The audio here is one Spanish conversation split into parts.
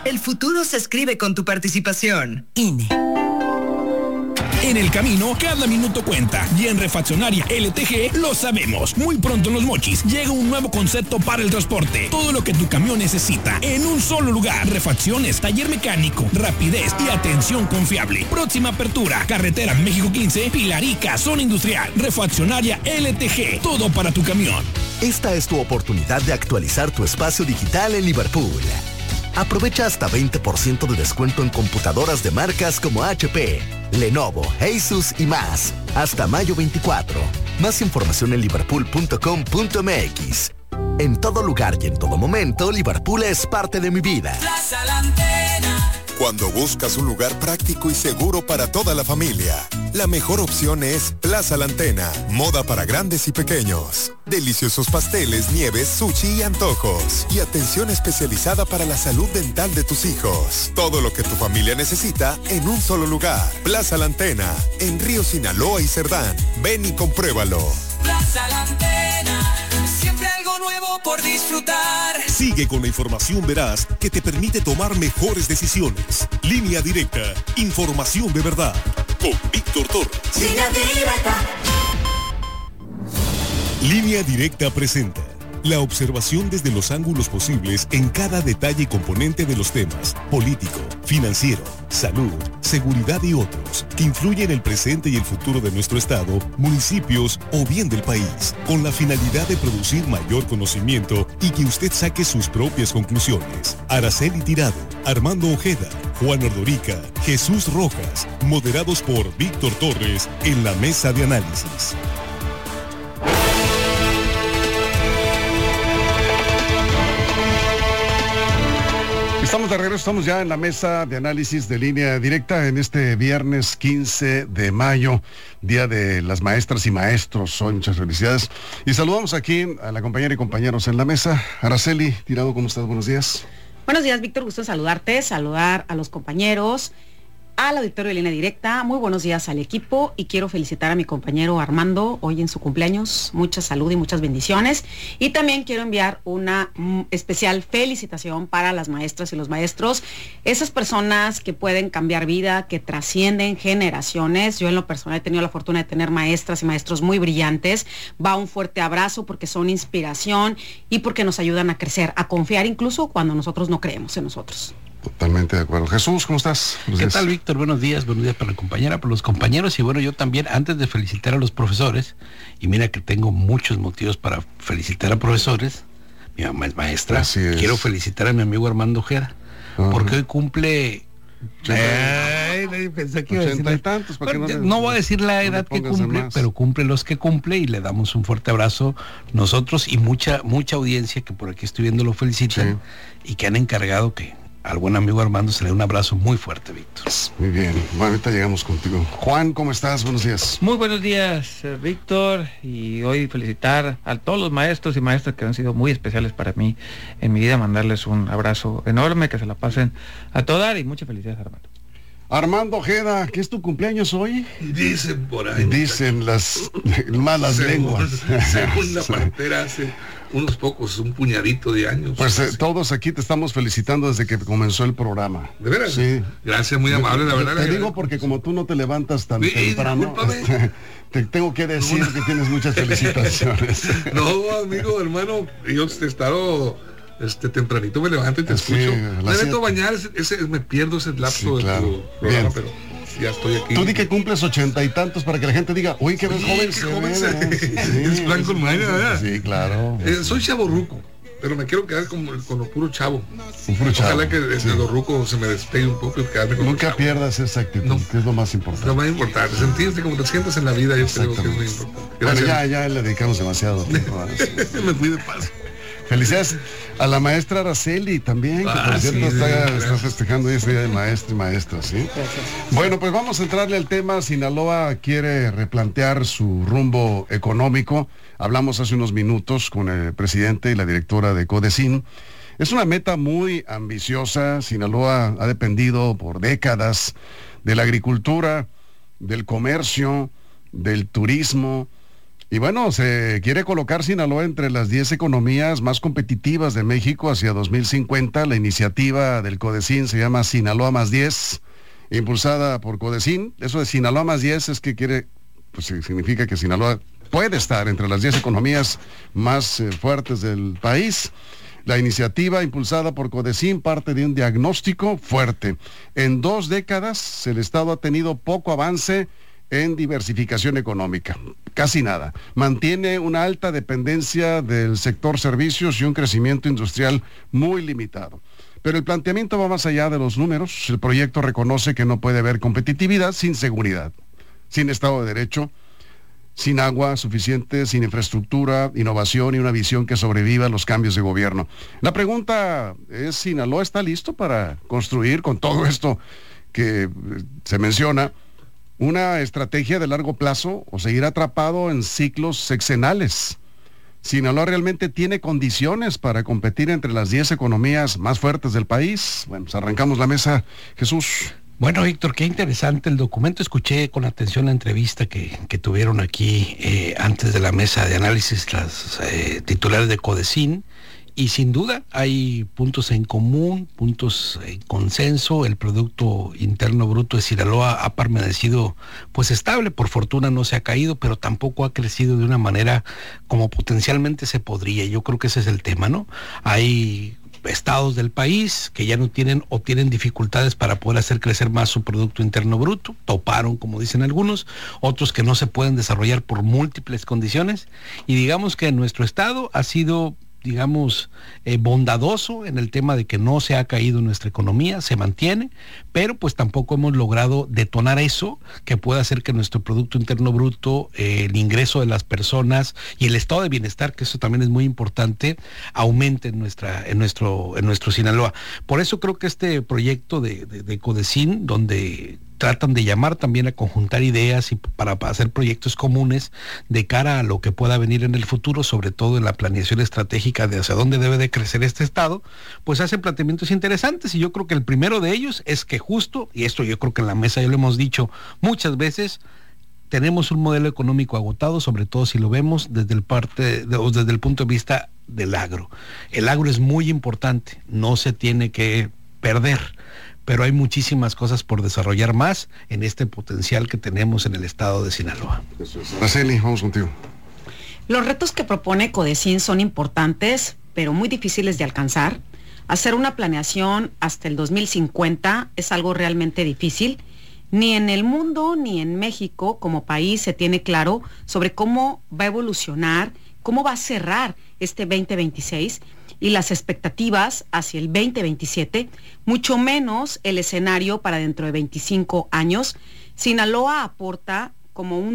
El futuro se escribe con tu participación. INE. En el camino, cada minuto cuenta. Y en Refaccionaria LTG lo sabemos. Muy pronto en Los Mochis llega un nuevo concepto para el transporte. Todo lo que tu camión necesita en un solo lugar. Refacciones, taller mecánico, rapidez y atención confiable. Próxima apertura, carretera México 15, Pilarica, zona industrial. Refaccionaria LTG, todo para tu camión. Esta es tu oportunidad de actualizar tu espacio digital en Liverpool. Aprovecha hasta 20% de descuento en computadoras de marcas como HP, Lenovo, Asus y más. Hasta mayo 24. Más información en liverpool.com.mx. En todo lugar y en todo momento, Liverpool es parte de mi vida. Plaza La Antena. Cuando buscas un lugar práctico y seguro para toda la familia, la mejor opción es Plaza La Antena. Moda para grandes y pequeños. Deliciosos pasteles, nieves, sushi y antojos. Y atención especializada para la salud dental de tus hijos. Todo lo que tu familia necesita en un solo lugar. Plaza La Antena, en Río Sinaloa y Cerdán. Ven y compruébalo. Plaza La Antena. Siempre algo nuevo por disfrutar. Sigue con la información veraz que te permite tomar mejores decisiones. Línea Directa, información de verdad. Con Víctor Torres. Línea Directa. Línea Directa presenta la observación desde los ángulos posibles en cada detalle y componente de los temas político, financiero, salud, seguridad y otros que influyen en el presente y el futuro de nuestro estado, municipios o bien del país, con la finalidad de producir mayor conocimiento y que usted saque sus propias conclusiones. Araceli Tirado, Armando Ojeda, Juan Ordorica, Jesús Rojas, moderados por Víctor Torres en la mesa de análisis. Estamos de regreso, estamos ya en la mesa de análisis de Línea Directa en este viernes 15 de mayo, Día de las Maestras y Maestros. Hoy muchas felicidades. Y saludamos aquí a la compañera y compañeros en la mesa. Araceli Tirado, ¿cómo estás? Buenos días. Buenos días, Víctor, gusto en saludarte, saludar a los compañeros, al auditorio de Línea Directa. Muy buenos días al equipo y quiero felicitar a mi compañero Armando hoy en su cumpleaños. Mucha salud y muchas bendiciones. Y también quiero enviar una especial felicitación para las maestras y los maestros, esas personas que pueden cambiar vida, que trascienden generaciones. Yo en lo personal he tenido la fortuna de tener maestras y maestros muy brillantes. Va un fuerte abrazo porque son inspiración y porque nos ayudan a crecer, a confiar incluso cuando nosotros no creemos en nosotros. Totalmente de acuerdo. Jesús, ¿cómo estás? ¿Qué tal, Víctor? Buenos días para la compañera, para los compañeros y bueno, yo también, antes de felicitar a los profesores, y mira que tengo muchos motivos para felicitar a profesores, mi mamá es maestra, quiero felicitar a mi amigo Armando Ojeda, porque hoy cumple... pensé que iba a decir y tantos, bueno, no voy a decir la edad que cumple, pero cumple los que cumple y le damos un fuerte abrazo nosotros y mucha audiencia que por aquí estoy viendo lo felicitan y que han encargado que al buen amigo Armando se le dé un abrazo muy fuerte, Víctor. Muy bien, bueno, ahorita llegamos contigo. Juan, ¿cómo estás? Buenos días. Muy buenos días, Víctor, y hoy felicitar a todos los maestros y maestras que han sido muy especiales para mí en mi vida, mandarles un abrazo enorme, que se la pasen a toda y muchas felicidades, Armando. Armando Ojeda, ¿qué es tu cumpleaños hoy? Dicen por ahí. Dicen las malas lenguas. Según la partera hace unos pocos, un puñadito de años. Pues todos aquí te estamos felicitando desde que comenzó el programa. ¿De veras? Sí. Gracias, muy amable, la verdad. Te digo porque como tú no te levantas tan temprano, te tengo que decir que tienes muchas felicitaciones. No, amigo, hermano, yo he estado... tempranito me levanto y te escucho. Me meto a bañar, me pierdo ese lapso de tu programa, pero ya estoy aquí. Tú di que cumples 80 y tantos para que la gente diga, uy, qué ves joven es plan con maña, ¿verdad? Sí, claro. Soy chavorruco, pero me quiero quedar con lo puro chavo. Ojalá que lo ruco se me despegue un poco y quedarme con nunca pierdas esa actitud, que es lo más importante. Lo más importante, sentirte como te sientes en la vida, yo creo que es muy importante. Gracias. Bueno, ya le dedicamos demasiado tiempo a eso. Me fui de paso. Felicidades a la maestra Araceli también, que por cierto está festejando ese día de maestro y maestra, ¿sí? Gracias. Bueno, pues vamos a entrarle al tema. Sinaloa quiere replantear su rumbo económico. Hablamos hace unos minutos con el presidente y la directora de Codecin. Es una meta muy ambiciosa. Sinaloa ha dependido por décadas de la agricultura, del comercio, del turismo, Y bueno, se quiere colocar Sinaloa entre las 10 economías más competitivas de México hacia 2050. La iniciativa del CODECIN se llama Sinaloa más 10, impulsada por CODECIN. Eso de Sinaloa más 10 es que quiere, pues significa que Sinaloa puede estar entre las 10 economías más fuertes del país. La iniciativa impulsada por CODECIN parte de un diagnóstico fuerte. En 2 décadas, el Estado ha tenido poco avance en diversificación económica, casi nada. Mantiene una alta dependencia del sector servicios y un crecimiento industrial muy limitado. Pero el planteamiento va más allá de los números. El proyecto reconoce que no puede haber competitividad sin seguridad, sin Estado de Derecho, sin agua suficiente, sin infraestructura, innovación y una visión que sobreviva a los cambios de gobierno. La pregunta es, ¿Sinaloa está listo para construir con todo esto que se menciona una estrategia de largo plazo o seguir atrapado en ciclos sexenales? ¿Sinaloa realmente tiene condiciones para competir entre las 10 economías más fuertes del país? Bueno, pues arrancamos la mesa, Jesús. Bueno, Víctor, qué interesante el documento. Escuché con atención la entrevista que tuvieron aquí antes de la mesa de análisis las titulares de CODECIN. Y sin duda hay puntos en común, puntos en consenso. El Producto Interno Bruto de Sinaloa ha permanecido pues estable, por fortuna no se ha caído, pero tampoco ha crecido de una manera como potencialmente se podría. Yo creo que ese es el tema, ¿no? Hay estados del país que ya no tienen o tienen dificultades para poder hacer crecer más su Producto Interno Bruto, toparon como dicen algunos, otros que no se pueden desarrollar por múltiples condiciones, y digamos que nuestro estado ha sido bondadoso en el tema de que no se ha caído nuestra economía, se mantiene, pero pues tampoco hemos logrado detonar eso que pueda hacer que nuestro Producto Interno Bruto, el ingreso de las personas y el estado de bienestar, que eso también es muy importante, aumente en nuestro Sinaloa. Por eso creo que este proyecto de CODECIN, donde tratan de llamar también a conjuntar ideas y para hacer proyectos comunes de cara a lo que pueda venir en el futuro, sobre todo en la planeación estratégica de hacia dónde debe de crecer este estado, pues hacen planteamientos interesantes, y yo creo que el primero de ellos es que justo, y esto yo creo que en la mesa ya lo hemos dicho muchas veces, tenemos un modelo económico agotado, sobre todo si lo vemos desde el punto de vista del agro. El agro es muy importante, no se tiene que perder, pero hay muchísimas cosas por desarrollar más en este potencial que tenemos en el estado de Sinaloa. Araceli, vamos contigo. Los retos que propone CODECIN son importantes, pero muy difíciles de alcanzar. Hacer una planeación hasta el 2050 es algo realmente difícil. Ni en el mundo ni en México como país se tiene claro sobre cómo va a evolucionar, cómo va a cerrar este 2026 y las expectativas hacia el 2027, mucho menos el escenario para dentro de 25 años. Sinaloa aporta como un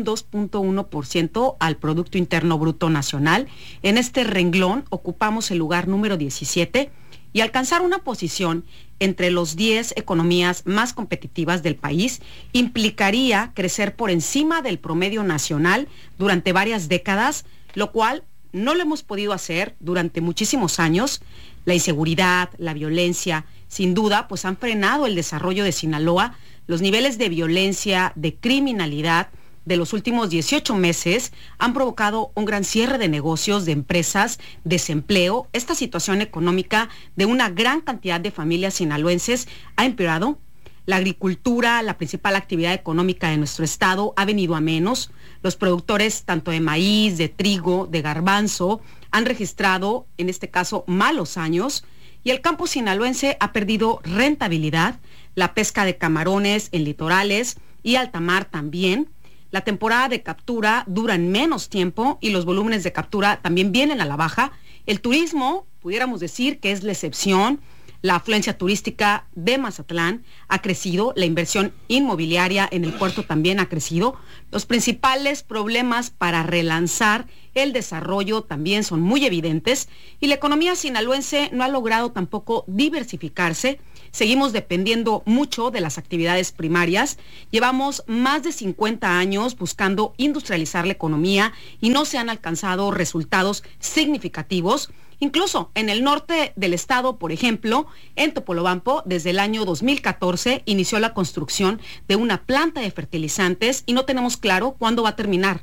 2.1% al Producto Interno Bruto Nacional. En este renglón ocupamos el lugar número 17, y alcanzar una posición entre los 10 economías más competitivas del país implicaría crecer por encima del promedio nacional durante varias décadas, lo cual no lo hemos podido hacer durante muchísimos años. La inseguridad, la violencia, sin duda, pues han frenado el desarrollo de Sinaloa. Los niveles de violencia, de criminalidad de los últimos 18 meses han provocado un gran cierre de negocios, de empresas, desempleo. Esta situación económica de una gran cantidad de familias sinaloenses ha empeorado. La agricultura, la principal actividad económica de nuestro estado, ha venido a menos. Los productores tanto de maíz, de trigo, de garbanzo, han registrado, en este caso, malos años, y el campo sinaloense ha perdido rentabilidad. La pesca de camarones en litorales y alta mar también. La temporada de captura dura en menos tiempo y los volúmenes de captura también vienen a la baja. El turismo, pudiéramos decir que es la excepción. La afluencia turística de Mazatlán ha crecido, la inversión inmobiliaria en el puerto también ha crecido. Los principales problemas para relanzar el desarrollo también son muy evidentes, y la economía sinaloense no ha logrado tampoco diversificarse. Seguimos dependiendo mucho de las actividades primarias. Llevamos más de 50 años buscando industrializar la economía y no se han alcanzado resultados significativos. Incluso en el norte del estado, por ejemplo, en Topolobampo, desde el año 2014 inició la construcción de una planta de fertilizantes y no tenemos claro cuándo va a terminar.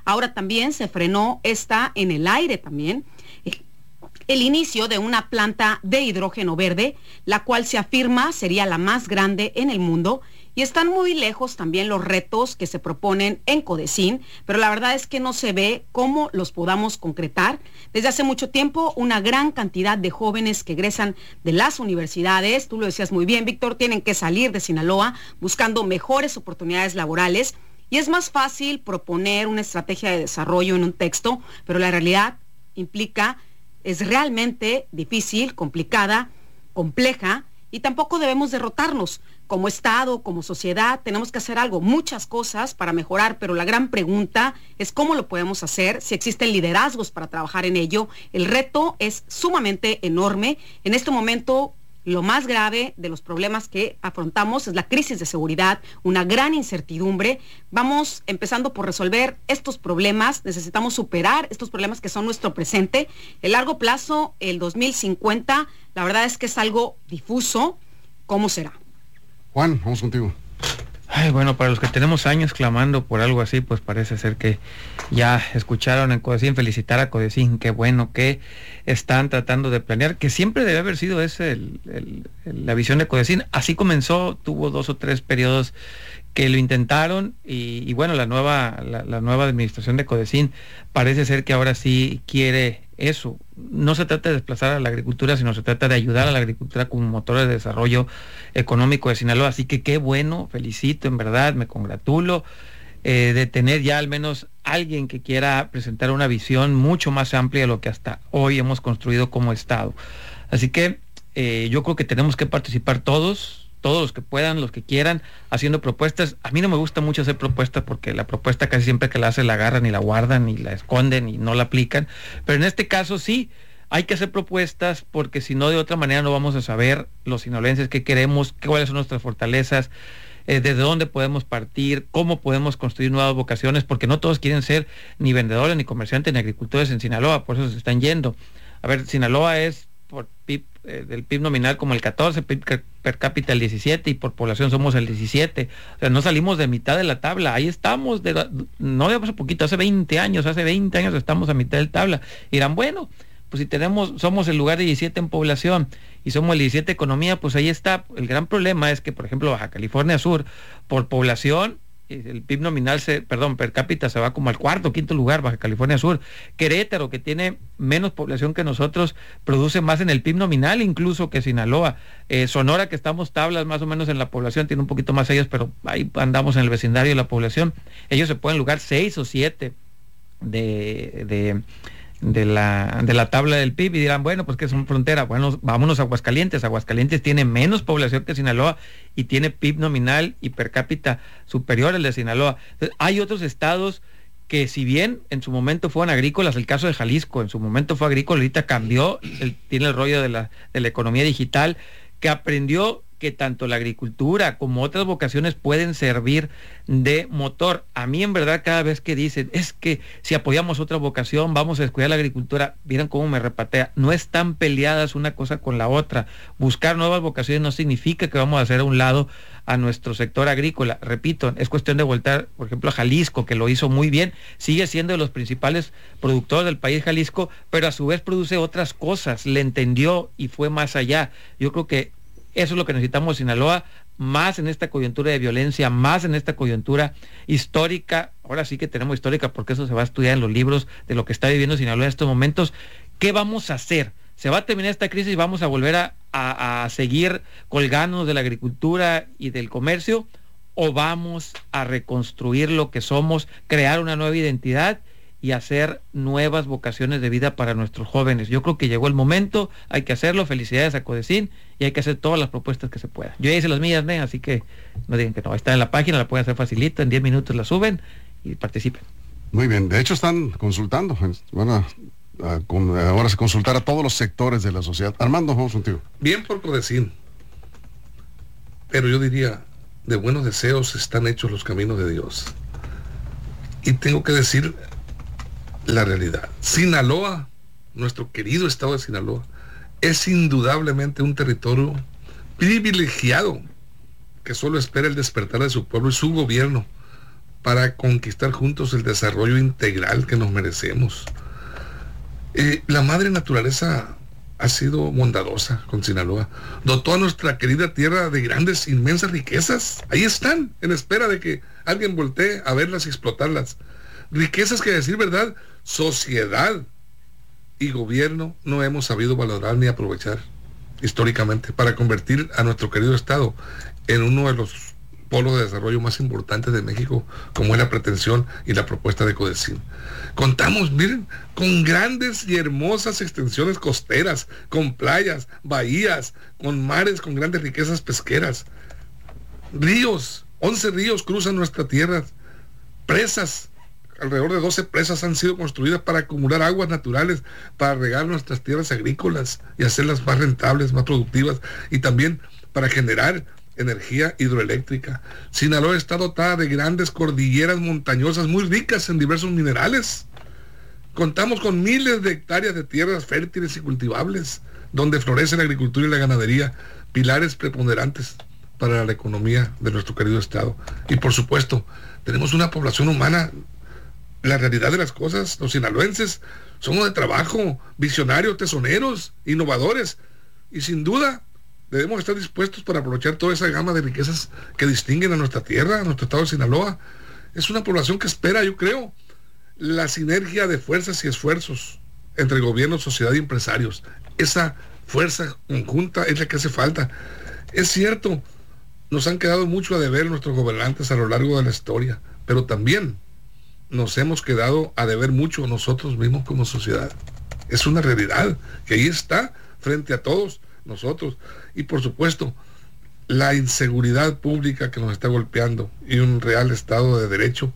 Ahora también se frenó esta en el aire también. El inicio de una planta de hidrógeno verde, la cual se afirma sería la más grande en el mundo, y están muy lejos también los retos que se proponen en Codesín, pero la verdad es que no se ve cómo los podamos concretar. Desde hace mucho tiempo, una gran cantidad de jóvenes que egresan de las universidades, tú lo decías muy bien, Víctor, tienen que salir de Sinaloa buscando mejores oportunidades laborales, y es más fácil proponer una estrategia de desarrollo en un texto, pero la realidad es realmente difícil, complicada, compleja, y tampoco debemos derrotarnos. Como Estado, como sociedad, tenemos que hacer algo, muchas cosas para mejorar, pero la gran pregunta es cómo lo podemos hacer, si existen liderazgos para trabajar en ello. El reto es sumamente enorme. En este momento, lo más grave de los problemas que afrontamos es la crisis de seguridad, una gran incertidumbre. Vamos empezando por resolver estos problemas, necesitamos superar estos problemas que son nuestro presente. El largo plazo, el 2050, la verdad es que es algo difuso. ¿Cómo será? Juan, vamos contigo. Bueno, para los que tenemos años clamando por algo así, pues parece ser que ya escucharon en Codesín, felicitar a Codesín, qué bueno que están tratando de planear, que siempre debe haber sido ese la visión de Codesín. Así comenzó, tuvo 2 o 3 periodos que lo intentaron, y bueno, la nueva administración de Codesín parece ser que ahora sí quiere eso. No se trata de desplazar a la agricultura, sino se trata de ayudar a la agricultura como motor de desarrollo económico de Sinaloa. Así que qué bueno, felicito, en verdad, me congratulo de tener ya al menos alguien que quiera presentar una visión mucho más amplia de lo que hasta hoy hemos construido como Estado. Así que yo creo que tenemos que participar todos los que puedan, los que quieran, haciendo propuestas. A mí no me gusta mucho hacer propuestas, porque la propuesta casi siempre que la hacen la agarran y la guardan y la esconden y no la aplican, pero en este caso sí, hay que hacer propuestas, porque si no, de otra manera no vamos a saber los sinaloenses qué queremos, cuáles son nuestras fortalezas, desde dónde podemos partir, cómo podemos construir nuevas vocaciones, porque no todos quieren ser ni vendedores, ni comerciantes, ni agricultores en Sinaloa, por eso se están yendo. A ver, Sinaloa es por PIB, del PIB nominal como el 14, PIB per cápita el 17, y por población somos el 17. O sea, no salimos de mitad de la tabla, ahí estamos, no de hace poquito, hace 20 años estamos a mitad de la tabla. Y dirán, bueno, pues si somos el lugar 17 en población y somos el 17 economía, pues ahí está. El gran problema es que, por ejemplo, Baja California Sur, por población, el PIB nominal, per cápita se va como al 4º o 5º lugar, Baja California Sur. Querétaro, que tiene menos población que nosotros, produce más en el PIB nominal incluso que Sinaloa. Sonora, que estamos tablas más o menos en la población, tiene un poquito más ellos, pero ahí andamos en el vecindario de la población. Ellos se pueden lugar 6 o 7 de la tabla del PIB, y dirán, bueno, pues que es una frontera. Bueno, vámonos a Aguascalientes. Aguascalientes tiene menos población que Sinaloa y tiene PIB nominal y per cápita superior al de Sinaloa. Entonces, hay otros estados que, si bien en su momento fueron agrícolas, el caso de Jalisco en su momento fue agrícola, ahorita cambió, tiene el rollo de la economía digital, que aprendió que tanto la agricultura como otras vocaciones pueden servir de motor. A mí, en verdad, cada vez que dicen, es que si apoyamos otra vocación vamos a descuidar la agricultura, miren cómo me repatea. No están peleadas una cosa con la otra. Buscar nuevas vocaciones no significa que vamos a hacer a un lado a nuestro sector agrícola. Repito, es cuestión de voltar, por ejemplo, a Jalisco, que lo hizo muy bien, sigue siendo de los principales productores del país, Jalisco, pero a su vez produce otras cosas, le entendió y fue más allá. Yo creo que eso es lo que necesitamos en Sinaloa, más en esta coyuntura de violencia, más en esta coyuntura histórica. Ahora sí que tenemos histórica, porque eso se va a estudiar en los libros de lo que está viviendo Sinaloa en estos momentos. ¿Qué vamos a hacer? ¿Se va a terminar esta crisis y vamos a volver a seguir colgándonos de la agricultura y del comercio? ¿O vamos a reconstruir lo que somos, crear una nueva identidad y hacer nuevas vocaciones de vida para nuestros jóvenes? Yo creo que llegó el momento, hay que hacerlo. Felicidades a Codesín, y hay que hacer todas las propuestas que se puedan. Yo ya hice las mías, así que no digan que no. Está en la página, la pueden hacer facilito, en 10 minutos la suben y participen. Muy bien, de hecho están consultando, ahora se consultar a todos los sectores de la sociedad. Armando, vamos contigo. Bien por Codesín, pero yo diría, de buenos deseos están hechos los caminos de Dios. Y tengo que decir la realidad. Sinaloa, nuestro querido estado de Sinaloa, es indudablemente un territorio privilegiado que solo espera el despertar de su pueblo y su gobierno para conquistar juntos el desarrollo integral que nos merecemos. La madre naturaleza ha sido bondadosa con Sinaloa. Dotó a nuestra querida tierra de grandes, inmensas riquezas. Ahí están, en espera de que alguien voltee a verlas y explotarlas. Riquezas que, a decir verdad, sociedad y gobierno no hemos sabido valorar ni aprovechar históricamente para convertir a nuestro querido estado en uno de los polos de desarrollo más importantes de México, como es la pretensión y la propuesta de Codecín. Contamos, miren, con grandes y hermosas extensiones costeras, con playas, bahías, con mares, con grandes riquezas pesqueras. Ríos, 11 ríos cruzan nuestra tierra. Presas, alrededor de 12 presas han sido construidas para acumular aguas naturales, para regar nuestras tierras agrícolas y hacerlas más rentables, más productivas, y también para generar energía hidroeléctrica. Sinaloa está dotada de grandes cordilleras montañosas muy ricas en diversos minerales. Contamos con miles de hectáreas de tierras fértiles y cultivables, donde florece la agricultura y la ganadería, pilares preponderantes para la economía de nuestro querido estado. Y por supuesto, tenemos una población humana. La realidad de las cosas, los sinaloenses somos de trabajo, visionarios, tesoneros, innovadores, y sin duda debemos estar dispuestos para aprovechar toda esa gama de riquezas que distinguen a nuestra tierra, a nuestro estado de Sinaloa. Es una población que espera, yo creo, la sinergia de fuerzas y esfuerzos entre gobierno, sociedad y empresarios. Esa fuerza conjunta es la que hace falta. Es cierto, nos han quedado mucho a deber nuestros gobernantes a lo largo de la historia, pero también nos hemos quedado a deber mucho nosotros mismos como sociedad. Es una realidad que ahí está frente a todos nosotros. Y por supuesto, la inseguridad pública que nos está golpeando y un real estado de derecho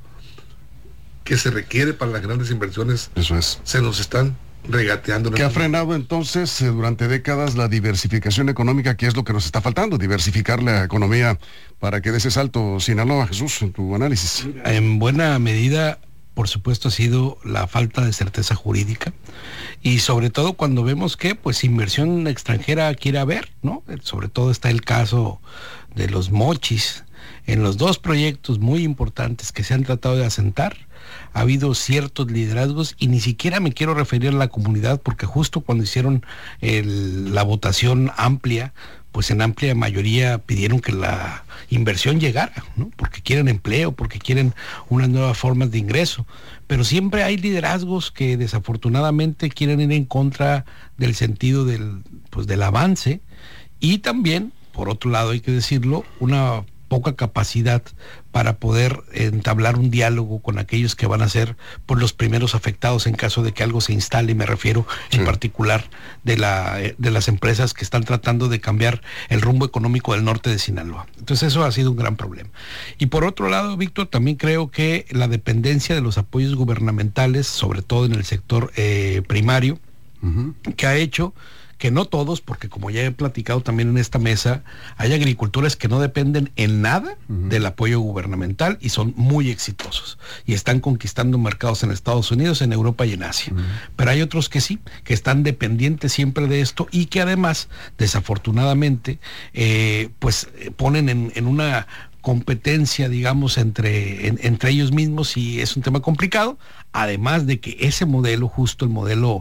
que se requiere para las grandes inversiones, eso es, se nos están regateando. ¿Qué ha frenado entonces durante décadas la diversificación económica? ¿Qué es lo que nos está faltando? Diversificar la economía para que dé ese salto. Sinaloa, Jesús, en tu análisis. En buena medida, por supuesto, ha sido la falta de certeza jurídica, y sobre todo cuando vemos que pues inversión extranjera quiere haber, ¿no? Sobre todo está el caso de los mochis. En los dos proyectos muy importantes que se han tratado de asentar, ha habido ciertos liderazgos, y ni siquiera me quiero referir a la comunidad, porque justo cuando hicieron la votación amplia, pues en amplia mayoría pidieron que la inversión llegara, ¿no? Porque quieren empleo, porque quieren unas nuevas formas de ingreso. Pero siempre hay liderazgos que desafortunadamente quieren ir en contra del sentido del avance, y también, por otro lado, hay que decirlo, una poca capacidad para poder entablar un diálogo con aquellos que van a ser pues los primeros afectados en caso de que algo se instale, y me refiero en particular de las empresas que están tratando de cambiar el rumbo económico del norte de Sinaloa. Entonces eso ha sido un gran problema. Y por otro lado, Víctor, también creo que la dependencia de los apoyos gubernamentales, sobre todo en el sector primario, que ha hecho que no todos, porque como ya he platicado también en esta mesa, hay agricultores que no dependen en nada del apoyo gubernamental y son muy exitosos y están conquistando mercados en Estados Unidos, en Europa y en Asia. Pero hay otros que sí, que están dependientes siempre de esto, y que además, desafortunadamente, pues ponen en una competencia, digamos, entre ellos mismos, y es un tema complicado, además de que ese modelo, justo el modelo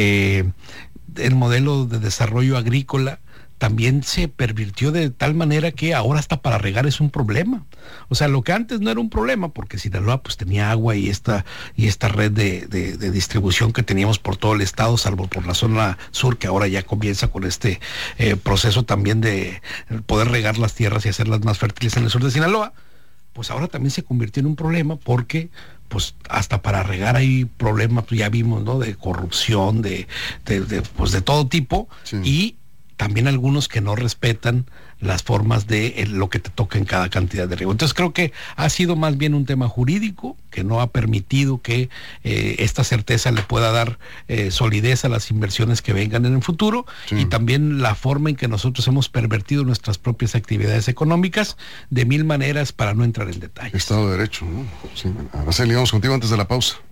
de desarrollo agrícola, también se pervirtió de tal manera que ahora hasta para regar es un problema. O sea, lo que antes no era un problema, porque Sinaloa pues tenía agua y esta red de distribución que teníamos por todo el estado, salvo por la zona sur, que ahora ya comienza con este proceso también de poder regar las tierras y hacerlas más fértiles en el sur de Sinaloa, pues ahora también se convirtió en un problema, porque pues hasta para regar hay problemas, pues ya vimos, ¿no? De corrupción, de todo tipo, y también algunos que no respetan las formas de lo que te toca en cada cantidad de riego. Entonces creo que ha sido más bien un tema jurídico que no ha permitido que esta certeza le pueda dar solidez a las inversiones que vengan en el futuro, y también la forma en que nosotros hemos pervertido nuestras propias actividades económicas de mil maneras, para no entrar en detalles. Estado de Derecho, ¿no? Sí. Araceli, vamos contigo antes de la pausa.